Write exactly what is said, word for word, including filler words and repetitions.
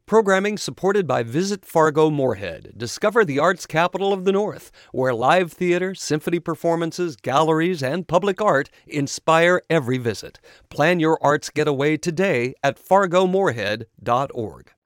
Programming supported by Visit Fargo Moorhead. Discover the arts capital of the North, where live theater, symphony performances, galleries, and public art inspire every visit. Plan your arts getaway today at fargo moorhead dot org.